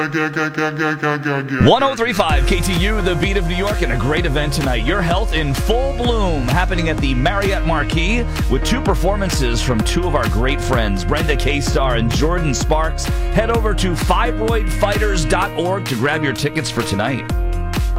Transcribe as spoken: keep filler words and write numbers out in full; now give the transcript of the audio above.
one oh three point five K T U, the beat of New York, and a great event tonight. Your Health in Full Bloom, happening at the Marriott Marquis with two performances from two of our great friends, Brenda K-Star and Jordan Sparks. Head over to fibroid fighters dot org to grab your tickets for tonight.